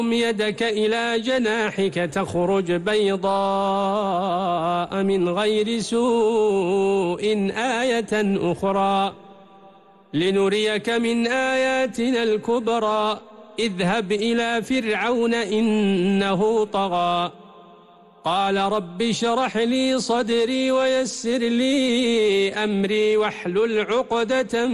يدك إلى جناحك تخرج بيضاء من غير سوء آية أخرى لنريك من آياتنا الكبرى اذهب إلى فرعون إنه طغى قال رب اشرح لي صدري ويسر لي أمري واحلل عقدة